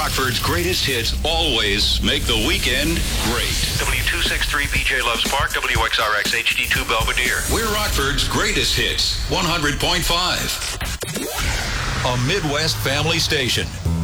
Rockford's greatest hits always make the weekend great. W263 BJ Loves Park, WXRX HD2 Belvedere. We're Rockford's greatest hits, 100.5. A Midwest family station.